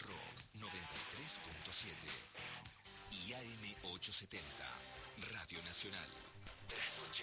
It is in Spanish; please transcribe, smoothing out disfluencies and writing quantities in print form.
Rock 93.7 y AM 870, Radio Nacional. Trasnoche.